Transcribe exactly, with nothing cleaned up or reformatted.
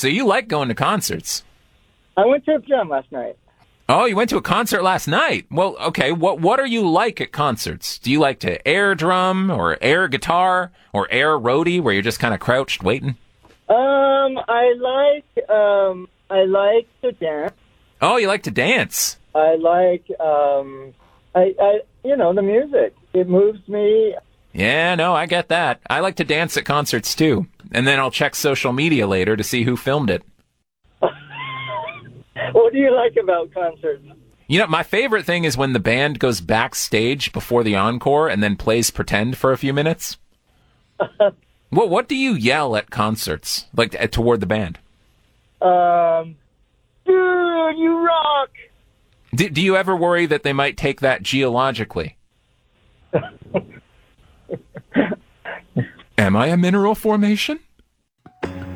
so you like going to concerts. I went to a jam last night. Oh, you went to a concert last night. Well, okay, what what are you like at concerts? Do you like to air drum or air guitar or air roadie where you're just kind of crouched waiting? Um, I like, um, I like to dance. Oh, you like to dance. I like, um, I, I, you know, the music. It moves me. Yeah, no, I get that. I like to dance at concerts too. And then I'll check social media later to see who filmed it. What do you like about concerts? You know, my favorite thing is when the band goes backstage before the encore and then plays pretend for a few minutes. What what do you yell at concerts, like uh, toward the band? Um, dude, you rock! Do, do you ever worry that they might take that geologically? Am I a mineral formation?